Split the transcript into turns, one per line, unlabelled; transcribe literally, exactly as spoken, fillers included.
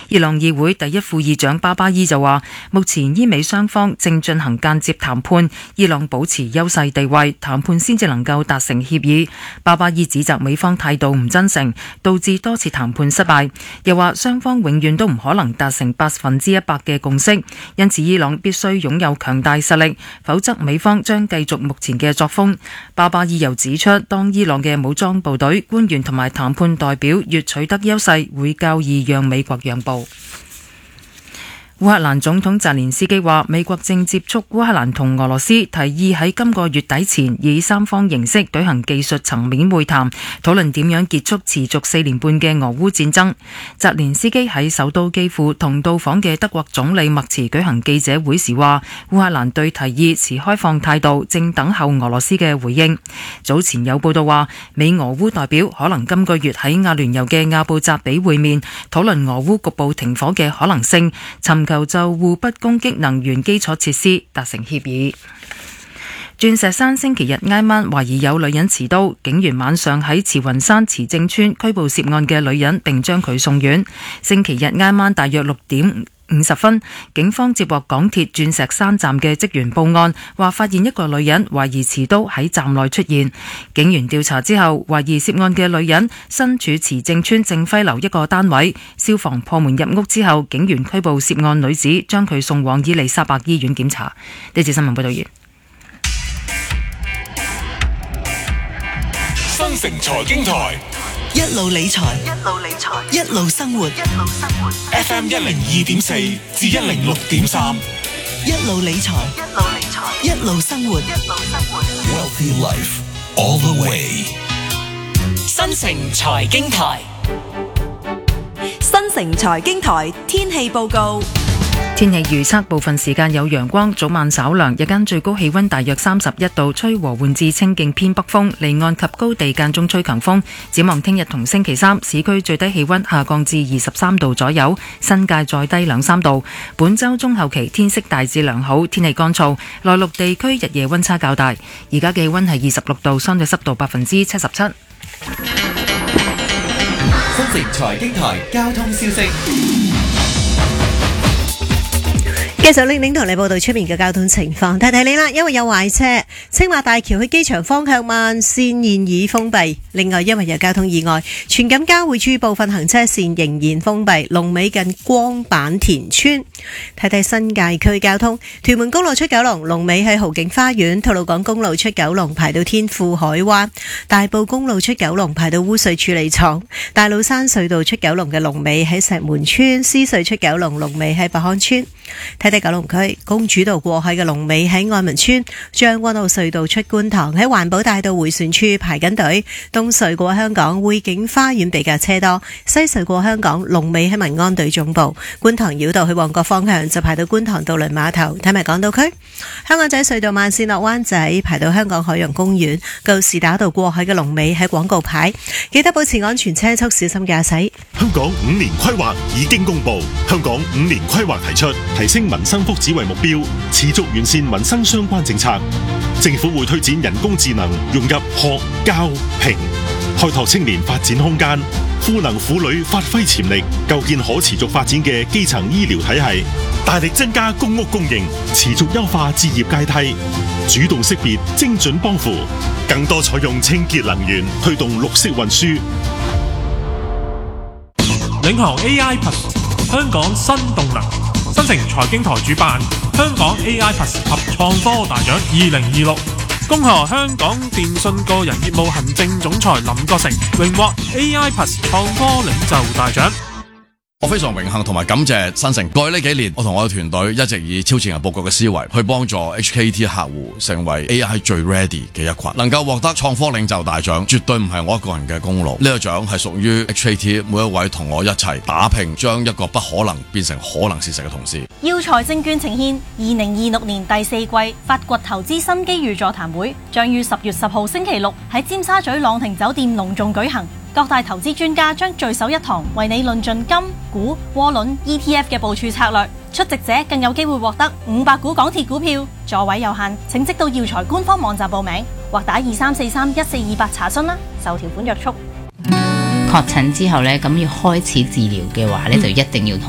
伊朗議會第一副議長巴巴伊就話，目前伊美雙方正進行間接談判，伊朗保持優勢地位，談判先至能夠達成協議。巴巴伊指責美方態度唔真誠，導致多次談判失敗，又話雙方永遠都唔可能達成百分之一百嘅共識，因此伊朗必須擁有強大實力，否則美方將繼續目前嘅作風。巴巴伊又指出，當伊朗嘅武裝部隊官員同埋談判代表越取得優勢，會較易讓美國讓步。烏克蘭總統澤連斯基話，美國正接觸烏克蘭同俄羅斯，提議喺今個月底前以三方形式舉行技術層面會談，討論點樣結束持續四年半嘅俄烏戰爭。澤連斯基喺首都基輔同到訪嘅德國總理默茨舉行記者會時話，烏克蘭對提議持開放態度，正等候俄羅斯嘅回應。早前有報道話，美俄烏代表可能今個月喺阿聯酋嘅阿布扎比會面，討論俄烏局部停火嘅可能性，尋求就互不攻擊能源基礎設施達成協議。鑽石山星期日挨晚懷疑有女人持刀，警員晚上喺慈雲山慈正村拘捕涉案嘅女人，並將佢送院。星期日挨晚大約六點五十分，警方接獲港鐵鑽石山站嘅職員報案，話發現一個女人懷疑持刀喺站內出現。警員調查之後，懷疑涉案嘅女人身處慈正村正輝樓一個單位。消防破門入屋之後，警員拘捕涉案女子，將佢送往伊利沙伯醫院檢查。呢節新聞報道完。
新城財經台
一路理財，一路理財，一路生活，一路生活。
F M 一零二點四至一零六點三，
一路理財，一路理財，一路生活，一路生活。
Wealthy Life all the way。
新城財經台，
新城財經台天氣報告。
天氣預測，部分時間有陽光，早晚稍涼，日間最高氣溫大約三十一度，吹和緩至清勁偏北風，離岸及高地間中吹強風。展望聽日同星期三，市區最低氣溫下降至二十三度左右，新界再低兩三度。本周中後期天色大致良好，天氣乾燥，內陸地區日夜溫差較大。而家嘅氣溫係二十六度，相對濕度百分之七十七。
新城財經台交通消息。
繼續拎拎同你報道出面嘅交通情況，提提你啦，因為有壞車，青馬大橋去機場方向慢線現已封閉。另外，因為有交通意外，荃錦交匯處部分行車線仍然封閉，龍尾近光板田村。睇睇新界區交通，屯門公路出九龍，龍尾喺豪景花園；吐露港公路出九龍排到天富海灣；大埔公路出九龍排到污水處理廠；大老山隧道出九龍嘅龍尾喺石門村；獅隧出九龍龍尾喺白康村。睇睇九龍區公主道過海嘅龍尾喺愛民村，將軍澳隧道出觀塘喺環保大道迴旋處排緊隊，東隧過香港匯景花園比較車多，西隧過香港龍尾喺民安隊總部，觀塘繞道去旺角方向就排到觀塘渡輪碼頭。睇埋港島區香港仔隧道慢線落灣仔排到香港海洋公園，告士打道過海嘅龍尾喺廣告牌，記得保持安全車速，小心駕駛。
香港五年規劃已經公布，香港五年規劃提出提升民生福祉為目標，持續完善民生相關政策。政府會推展人工智能融入學、教、評，開拓青年發展空間，賦能婦女發揮潛力，構建可持續發展嘅基層醫療體系，大力增加公屋供應，持續優化置業階梯，主動識別精準幫扶，更多採用清潔能源，推動綠色運輸。
領航 A I Plus 香港新動能，新城財經台主辦香港 A I Plus 及創科大獎二零二六，恭賀香港電訊個人業務行政總裁林國成榮獲 A I Plus 創科領袖大獎。
我非常榮幸同埋感謝新城，過去呢幾年我同我嘅團隊一直以超前人佈局嘅思維去幫助 H K T 客戶成為 A I 最 ready 嘅一群，能夠獲得創科領袖大獎絕對唔係我一個人嘅功勞，呢個獎係屬於 H K T 每一位同我一齊打拼將一個不可能變成可能事實嘅同事。
耀才證券呈獻二零二六年第四季發掘投資新機遇座談會，將於十月十號星期六喺尖沙咀朗廷酒店隆重舉行。各大投資專家將聚首一堂，為你論盡金、股、窩輪、E T F 嘅部署策略。出席者更有機會獲得五百股港鐵股票，座位有限，請即到耀才官方網站報名，或打二三四三一四二八查詢啦。受條款約束。
確診之後呢，咁要開始治療嘅話呢，就一定要同